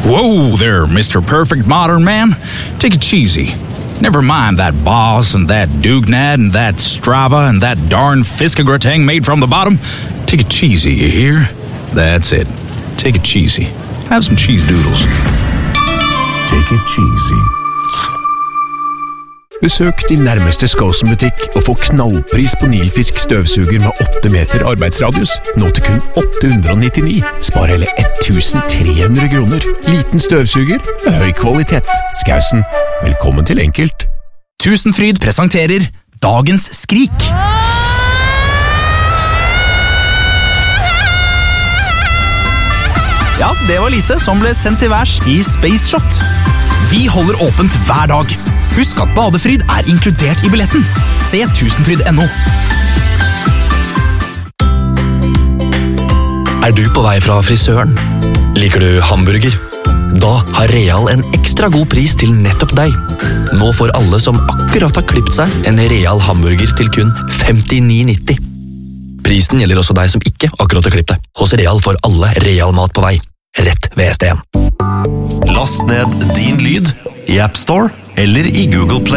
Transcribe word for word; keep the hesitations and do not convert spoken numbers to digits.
Whoa there, Mister Perfect Modern Man. Take it cheesy. Never mind that Boss and that Dugnad and that Strava and that darn Fiskegrateng made from the bottom. Take it cheesy, you hear? That's it. Take it cheesy. Have some cheese doodles. Take it cheesy. Besøk din nærmeste Skåsen-butikk og få knallpris på Nilfisk støvsuger med åtte meter arbeidsradius. Nå til kun åtte hundre nittini. Spar hele ettusen tre hundre kroner. Liten støvsuger med høy kvalitet. Skåsen, velkommen til Enkelt. Tusenfryd presenterer Dagens Skrik. Ja, det var Lise som ble sendt til værs i Space Shot. Vi holder åpent hver dag. Husk at badefryd er inkludert i billetten. Se tusenfryd punktum no. Er du på vei fra frisøren? Liker du hamburger? Da har Real en ekstra god pris til nettopp deg. Nå får alle som akkurat har klippet seg en Real hamburger til kun femtini nitti. Prisen gjelder også deg som ikke akkurat har klippet deg. Hos Real får alle Real mat på vei. Rett ved S D en. Last ned din lyd i App Store eller i Google Play.